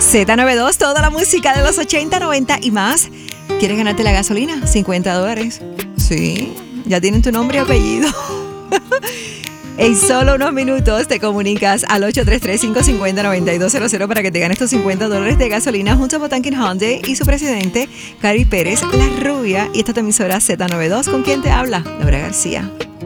Z92, toda la música de los 80, 90 y más. ¿Quieres ganarte la gasolina? $50. Sí, ya tienen tu nombre y apellido. En solo unos minutos te comunicas al 833-550-9200 para que te ganes estos $50 de gasolina junto a Botanquín Hyundai y su presidente, Cari Pérez, la rubia. Y esta es tu emisora Z92. ¿Con quién te habla? Laura García.